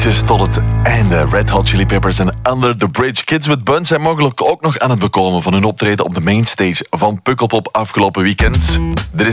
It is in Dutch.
minuutjes tot het einde. Red Hot Chili Peppers en Under the Bridge. Kids with Buns zijn mogelijk ook nog aan het bekomen van hun optreden op de mainstage van Pukkelpop afgelopen weekend. Er is